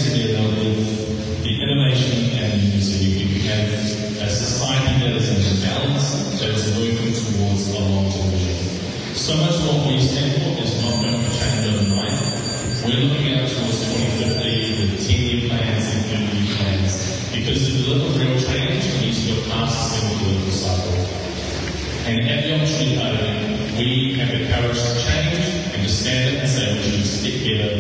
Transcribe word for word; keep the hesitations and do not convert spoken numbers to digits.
together with the innovation and the music, we can have a society that is in balance, that is working towards a long-term vision. So much of what we stand for is not going to change overnight. We're looking out towards twenty fifty, the ten-year plans and thirty-year plans, because to deliver real change, we need to go past the single political cycle. And at the Opportunity Party, we have the courage to change and to stand up and say we should stick together